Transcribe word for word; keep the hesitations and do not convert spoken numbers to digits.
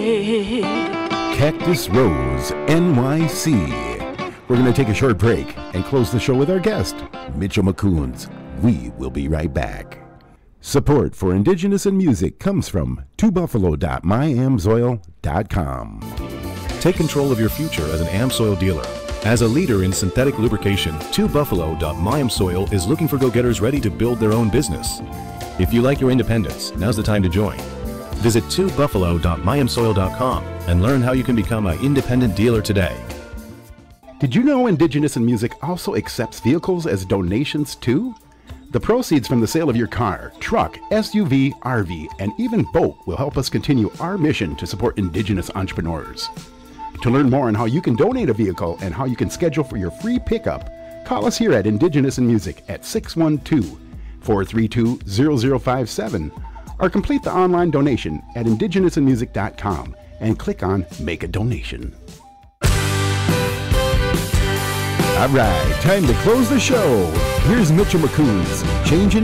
Cactus Rose, N Y C. We're going to take a short break and close the show with our guest, Mitchell McCoons. We will be right back. Support for Indigenous in Music comes from two buffalo dot my amsoil dot com. Take control of your future as an AmSoil dealer. As a leader in synthetic lubrication, two buffalo dot my amsoil is looking for go-getters ready to build their own business. If you like your independence, now's the time to join. Visit two buffalo dot my amsoil dot com and learn how you can become an independent dealer today. Did you know Indigenous in Music also accepts vehicles as donations too? The proceeds from the sale of your car, truck, S U V, R V, and even boat will help us continue our mission to support Indigenous entrepreneurs. To learn more on how you can donate a vehicle and how you can schedule for your free pickup, call us here at Indigenous in Music at six one two, four three two, zero zero five seven or complete the online donation at indigenous in music dot com and click on Make a Donation. All right, time to close the show. Here's Mitchell McCoons, changing